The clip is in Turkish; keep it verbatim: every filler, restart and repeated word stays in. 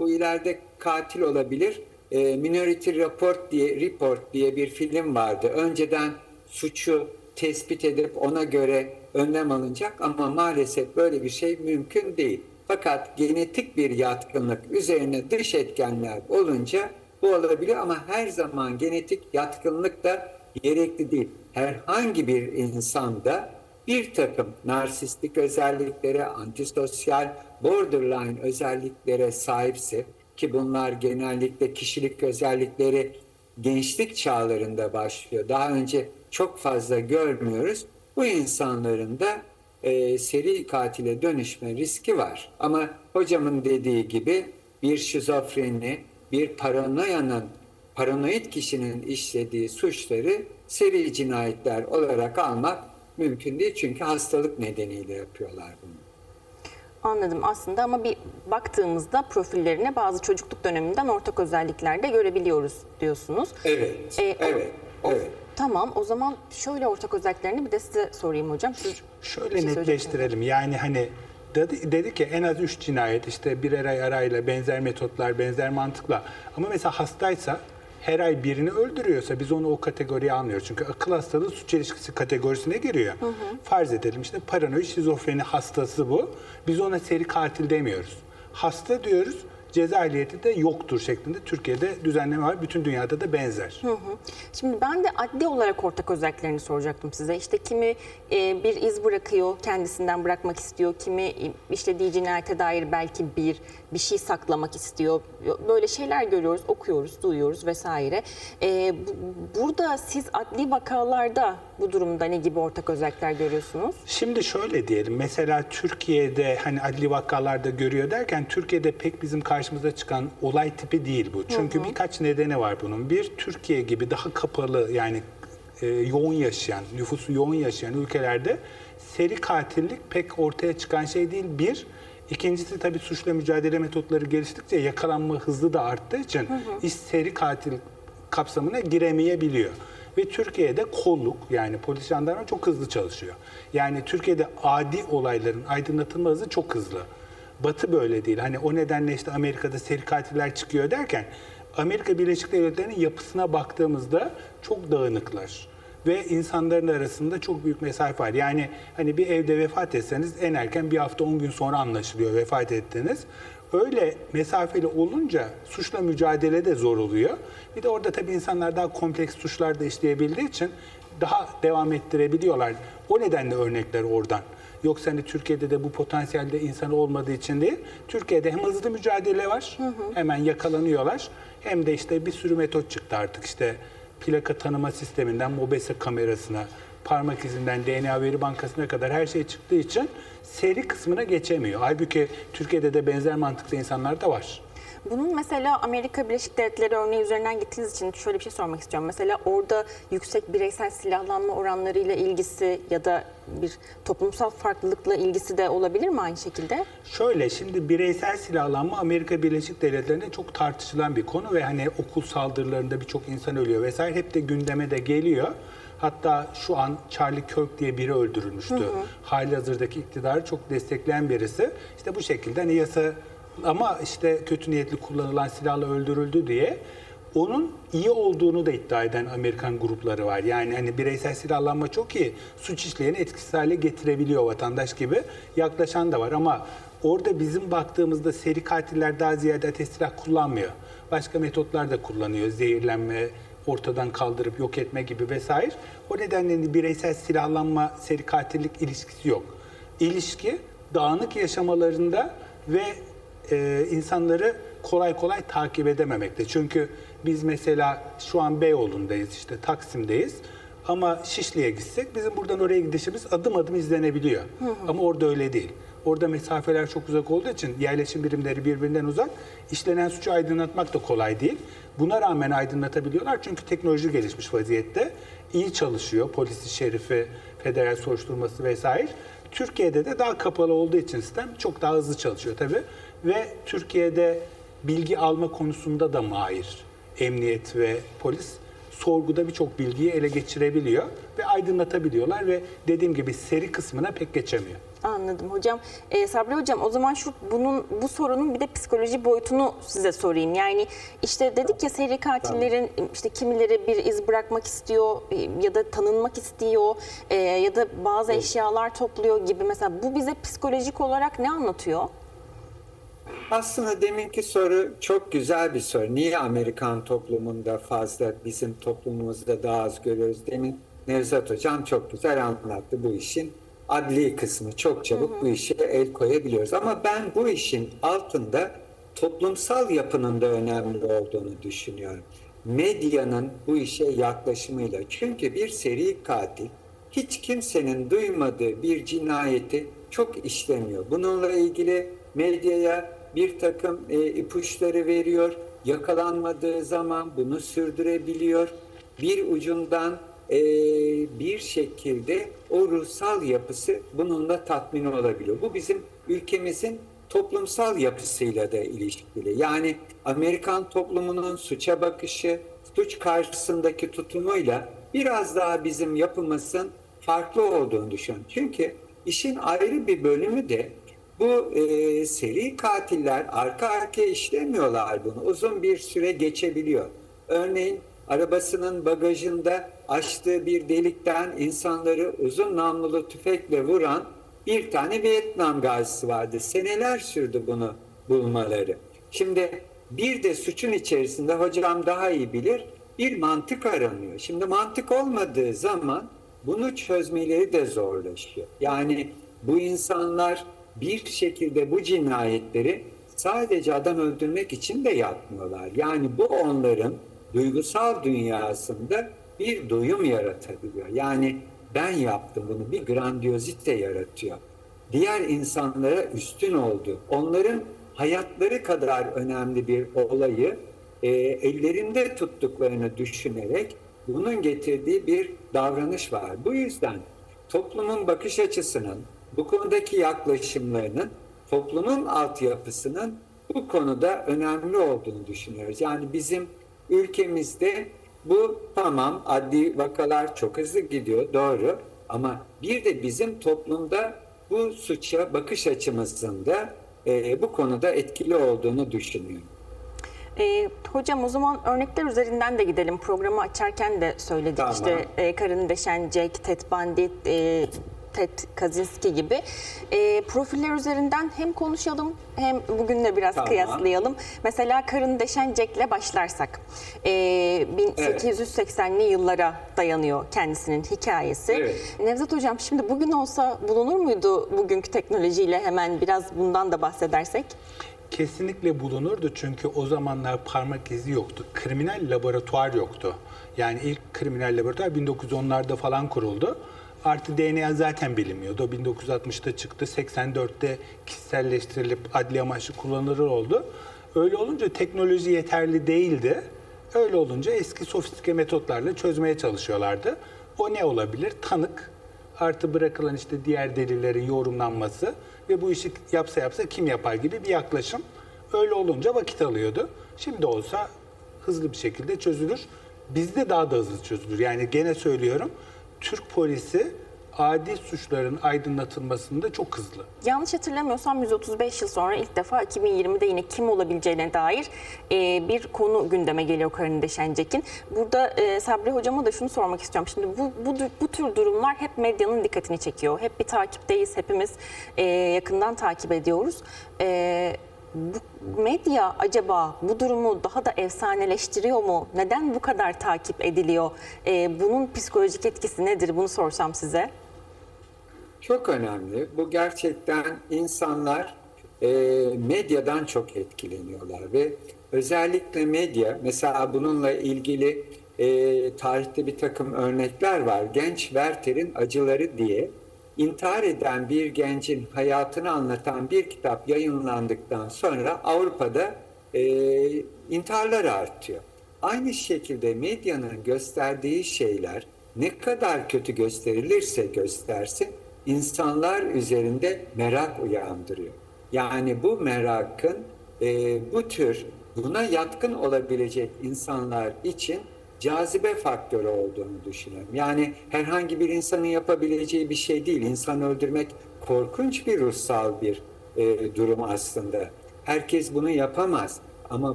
bu ileride katil olabilir. E, Minority Report diye Report diye bir film vardı. Önceden suçu tespit edip ona göre önlem alınacak ama maalesef böyle bir şey mümkün değil. Fakat genetik bir yatkınlık üzerine dış etkenler olunca bu olabilir ama her zaman genetik yatkınlık da gerekli değil. Herhangi bir insanda bir takım narsistik özelliklere, antisosyal, borderline özelliklere sahipse ki bunlar genellikle kişilik özellikleri gençlik çağlarında başlıyor. Daha önce çok fazla görmüyoruz. Bu insanların da e, seri katile dönüşme riski var. Ama hocamın dediği gibi bir şizofreni, bir paranoyanın, paranoid kişinin işlediği suçları seri cinayetler olarak almak mümkün değil. Çünkü hastalık nedeniyle yapıyorlar bunu. Anladım aslında ama bir baktığımızda profillerine bazı çocukluk döneminden ortak özellikler de görebiliyoruz diyorsunuz. Evet, Ee, evet, o, evet. Tamam, o zaman şöyle ortak özelliklerini bir de size sorayım hocam. Siz şöyle şey netleştirelim. Yani hani dedi, dedi ki en az üç cinayet işte birer ay arayla benzer metotlar, benzer mantıkla. Ama mesela hastaysa her ay birini öldürüyorsa biz onu o kategoriye almıyoruz. Çünkü akıl hastalığı suç ilişkisi kategorisine giriyor. Hı hı. Farz edelim işte paranoid şizofreni hastası bu. Biz ona seri katil demiyoruz. Hasta diyoruz. Ceza ehliyeti de yoktur şeklinde Türkiye'de düzenleme var. Bütün dünyada da benzer. Hı hı. Şimdi ben de adli olarak ortak özelliklerini soracaktım size. İşte kimi e, bir iz bırakıyor, kendisinden bırakmak istiyor. Kimi işlediği cinayete dair belki bir bir şey saklamak istiyor. Böyle şeyler görüyoruz, okuyoruz, duyuyoruz vesaire. E, bu, burada siz adli vakalarda bu durumda ne gibi ortak özellikler görüyorsunuz? Şimdi şöyle diyelim. Mesela Türkiye'de hani adli vakalarda görüyor derken Türkiye'de pek bizim karşımıza çıkan olay tipi değil bu. Çünkü hı hı. birkaç nedeni var bunun. Bir, Türkiye gibi daha kapalı yani e, yoğun yaşayan, nüfusu yoğun yaşayan ülkelerde seri katillik pek ortaya çıkan şey değil. Bir, ikincisi tabii suçla mücadele metotları geliştikçe yakalanma hızı da arttığı için hı hı. iş seri katil kapsamına giremeyebiliyor. Ve Türkiye'de kolluk yani polis jandarma çok hızlı çalışıyor. Yani Türkiye'de adi olayların aydınlatılma hızı çok hızlı. Batı böyle değil. Hani o nedenle işte Amerika'da seri katiller çıkıyor derken Amerika Birleşik Devletleri'nin yapısına baktığımızda çok dağınıklar. Ve insanların arasında çok büyük mesafe var. Yani hani bir evde vefat etseniz en erken bir hafta on gün sonra anlaşılıyor vefat ettiniz. Öyle mesafeli olunca suçla mücadele de zor oluyor. Bir de orada tabii insanlar daha kompleks suçlar da işleyebildiği için daha devam ettirebiliyorlar. O nedenle örnekler oradan. Yoksa hani Türkiye'de de bu potansiyelde insan olmadığı için değil. Türkiye'de hem hızlı mücadele var, hı hı. hemen yakalanıyorlar. Hem de işte bir sürü metot çıktı artık. İşte plaka tanıma sisteminden MOBESE kamerasına, parmak izinden D N A veri bankasına kadar her şey çıktığı için seri kısmına geçemiyor. Halbuki Türkiye'de de benzer mantıklı insanlar da var. Bunun mesela Amerika Birleşik Devletleri örneği üzerinden gittiğiniz için şöyle bir şey sormak istiyorum. Mesela orada yüksek bireysel silahlanma oranlarıyla ilgisi ya da bir toplumsal farklılıkla ilgisi de olabilir mi aynı şekilde? Şöyle, şimdi bireysel silahlanma Amerika Birleşik Devletleri'nde çok tartışılan bir konu ve hani okul saldırılarında birçok insan ölüyor vesaire, hep de gündeme de geliyor. Hatta şu an Charlie Kirk diye biri öldürülmüştü. Hı hı. Halihazırdaki iktidarı çok destekleyen birisi. İşte bu şekilde hani yasa ama işte kötü niyetli kullanılan silahla öldürüldü diye onun iyi olduğunu da iddia eden Amerikan grupları var. Yani hani bireysel silahlanma çok iyi, suç işleyeni etkisiz hale getirebiliyor vatandaş gibi yaklaşan da var. Ama orada bizim baktığımızda seri katiller daha ziyade ateş silah kullanmıyor. Başka metotlar da kullanıyor. Zehirlenme, ortadan kaldırıp yok etme gibi vesaire. O nedenle bireysel silahlanma, seri katillik ilişkisi yok. İlişki dağınık yaşamalarında ve e, insanları kolay kolay takip edememekte. Çünkü biz mesela şu an Beyoğlu'ndayız, işte Taksim'deyiz. Ama Şişli'ye gitsek bizim buradan oraya gidişimiz adım adım izlenebiliyor. Hı hı. Ama orada öyle değil. Orada mesafeler çok uzak olduğu için yerleşim birimleri birbirinden uzak. İşlenen suçu aydınlatmak da kolay değil. Buna rağmen aydınlatabiliyorlar çünkü teknoloji gelişmiş vaziyette. İyi çalışıyor. Polisi, şerifi, federal soruşturması vesaire. Türkiye'de de daha kapalı olduğu için sistem çok daha hızlı çalışıyor tabii. Ve Türkiye'de bilgi alma konusunda da mahir. Emniyet ve polis sorguda birçok bilgiyi ele geçirebiliyor ve aydınlatabiliyorlar ve dediğim gibi seri kısmına pek geçemiyor. Anladım hocam. Ee, Sabri hocam, o zaman şu bunun bu sorunun bir de psikoloji boyutunu size sorayım. Yani işte dedik ya, seri katillerin işte kimileri bir iz bırakmak istiyor ya da tanınmak istiyor e, ya da bazı Evet. eşyalar topluyor gibi. Mesela bu bize psikolojik olarak ne anlatıyor? Aslında deminki soru çok güzel bir soru. Niye Amerikan toplumunda fazla, bizim toplumumuzda daha az görüyoruz? Demin Nevzat Hocam çok güzel anlattı bu işin adli kısmı. Çok çabuk hı hı. bu işe el koyabiliyoruz. Ama ben bu işin altında toplumsal yapının da önemli olduğunu düşünüyorum. Medyanın bu işe yaklaşımıyla. Çünkü bir seri katil hiç kimsenin duymadığı bir cinayeti çok işlemiyor. Bununla ilgili medyaya bir takım e, ipuçları veriyor. Yakalanmadığı zaman bunu sürdürebiliyor. Bir ucundan e, bir şekilde o ruhsal yapısı bununla tatmin olabiliyor. Bu bizim ülkemizin toplumsal yapısıyla da ilişkili. Yani Amerikan toplumunun suça bakışı, suç karşısındaki tutumuyla biraz daha bizim yapımızın farklı olduğunu düşünüyorum. Çünkü işin ayrı bir bölümü de bu e, seri katiller arka arkaya işlemiyorlar bunu. Uzun bir süre geçebiliyor. Örneğin arabasının bagajında açtığı bir delikten insanları uzun namlulu tüfekle vuran bir tane Vietnam gazisi vardı. Seneler sürdü bunu bulmaları. Şimdi bir de suçun içerisinde, hocam daha iyi bilir, bir mantık aranıyor. Şimdi mantık olmadığı zaman bunu çözmeleri de zorlaşıyor. Yani bu insanlar bir şekilde bu cinayetleri sadece adam öldürmek için de yapmıyorlar. Yani bu onların duygusal dünyasında bir doyum yaratabiliyor. Yani ben yaptım bunu, bir grandiyozite yaratıyor. Diğer insanlara üstün oldu. Onların hayatları kadar önemli bir olayı e, ellerinde tuttuklarını düşünerek bunun getirdiği bir davranış var. Bu yüzden toplumun bakış açısının, bu konudaki yaklaşımlarının, toplumun altyapısının bu konuda önemli olduğunu düşünüyoruz. Yani bizim ülkemizde bu tamam, adli vakalar çok hızlı gidiyor, doğru, ama bir de bizim toplumda bu suça bakış açımızın da e, bu konuda etkili olduğunu düşünüyorum. E, hocam, o zaman örnekler üzerinden de gidelim. Programı açarken de söyledik. Tamam. İşte e, Karın Deşen, Jack, Ted Bundy, e, Ted Kaczynski gibi e, profiller üzerinden hem konuşalım hem bugünle biraz tamam. kıyaslayalım. Mesela Karın Deşen Jack'le başlarsak e, bin sekiz yüz seksenli evet. yıllara dayanıyor kendisinin hikayesi. Evet. Nevzat Hocam, şimdi bugün olsa bulunur muydu bugünkü teknolojiyle? Hemen biraz bundan da bahsedersek. Kesinlikle bulunurdu, çünkü o zamanlar parmak izi yoktu. Kriminal laboratuvar yoktu. Yani ilk kriminal laboratuvar bin dokuz yüz onlarda falan kuruldu. Artı D N A zaten bilinmiyordu. bin dokuz yüz altmışta çıktı. seksen dörtte kişiselleştirilip adli amaçlı kullanılır oldu. Öyle olunca teknoloji yeterli değildi. Öyle olunca eski sofistike metotlarla çözmeye çalışıyorlardı. O ne olabilir? Tanık artı bırakılan işte diğer delillerin yorumlanması ve bu işi yapsa yapsa kim yapar gibi bir yaklaşım. Öyle olunca vakit alıyordu. Şimdi olsa hızlı bir şekilde çözülür. Bizde daha da hızlı çözülür. Yani gene söylüyorum, Türk polisi adi suçların aydınlatılmasında çok hızlı. Yanlış hatırlamıyorsam yüz otuz beş yıl sonra ilk defa iki bin yirmide yine kim olabileceğine dair e, bir konu gündeme geliyor Karın Deşen Jack'in. Burada e, Sabri Hocam'a da şunu sormak istiyorum. Şimdi bu, bu, bu tür durumlar hep medyanın dikkatini çekiyor. Hep bir takipteyiz, hepimiz e, yakından takip ediyoruz. E, Bu medya acaba bu durumu daha da efsaneleştiriyor mu? Neden bu kadar takip ediliyor? Ee, bunun psikolojik etkisi nedir? Bunu sorsam size. Çok önemli. Bu gerçekten insanlar e, medyadan çok etkileniyorlar ve özellikle medya, mesela bununla ilgili e, tarihte bir takım örnekler var. Genç Werther'in Acıları diye intihar eden bir gencin hayatını anlatan bir kitap yayınlandıktan sonra Avrupa'da e, intiharlar artıyor. Aynı şekilde medyanın gösterdiği şeyler ne kadar kötü gösterilirse göstersin, insanlar üzerinde merak uyandırıyor. Yani bu merakın e, bu tür buna yatkın olabilecek insanlar için cazibe faktörü olduğunu düşünüyorum. Yani herhangi bir insanın yapabileceği bir şey değil. İnsan öldürmek korkunç bir ruhsal bir e, durum aslında. Herkes bunu yapamaz. Ama